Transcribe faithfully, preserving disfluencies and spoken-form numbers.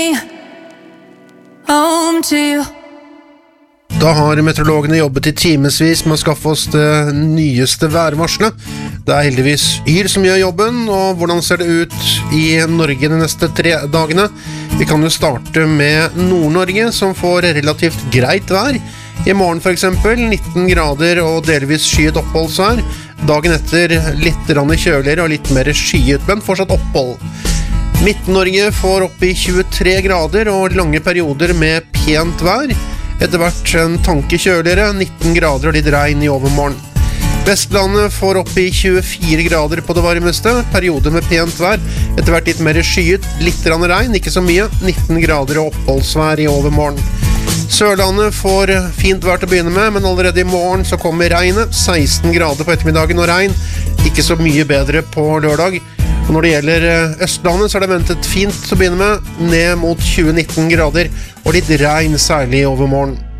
home to you. Da har meteorologene jobbet i timesvis med å skaffe oss det nyeste værvarselet. Det er heldigvis Yr som gjør jobben, og hvordan ser det ut i Norge de neste tre dagene? Vi kan jo starte med Nord-Norge, som får relativt greit vær. I morgen for eksempel nitten grader og delvis skyet oppholdsvær. Dagen etter litt rann kjøligere og litt mer skyet, men fortsatt opphold. Midt-Norge får opp i tjuetre grader og lange perioder med pent vær. Etter hvert en tanke kjøligere, nitten grader og litt regn i overmorgen. Vestlandet får opp i tjuefire grader på det varmeste, perioder med pent vær. Etter hvert litt mer skyet, litt regn, ikke så mye, nitten grader og oppholdsvær i overmorgen. Sørlandet får fint vær til å begynne med, men allerede i morgen så kommer regnet, seksten grader på ettermiddagen og regn, ikke så mye bedre på lørdag. Og når det gjelder Østlandet så er det ventet fint til å begynne med, ned mot tjue til nitten grader og litt regn særlig i overmorgen.